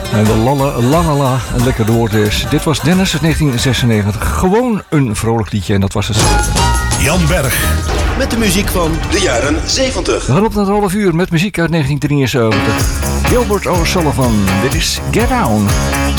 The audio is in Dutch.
En de lalala, een lekker woord is. Dit was Dennis uit 1996. Gewoon een vrolijk liedje en dat was het. Jan Berg. Met de muziek van de jaren 70. We gaan op naar het half uur met muziek uit 1973. Gilbert O'Sullivan, dit is Get Down.